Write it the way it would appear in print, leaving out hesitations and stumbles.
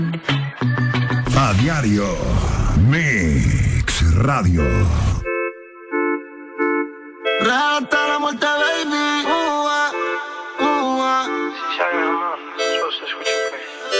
A diario, Mix Radio. Real hasta la muerte, baby.